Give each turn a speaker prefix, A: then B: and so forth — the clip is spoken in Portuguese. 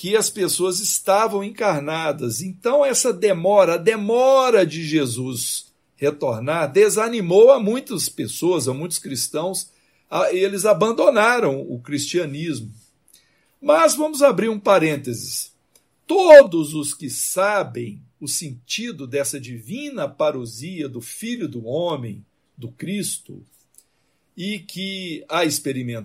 A: que as pessoas estavam encarnadas. Então, essa demora, a demora de Jesus retornar, desanimou a muitas pessoas, a muitos cristãos. Eles abandonaram o cristianismo. Mas vamos abrir um parênteses. Todos os que sabem o sentido dessa divina parousia do Filho do Homem, do Cristo, e que a experimentam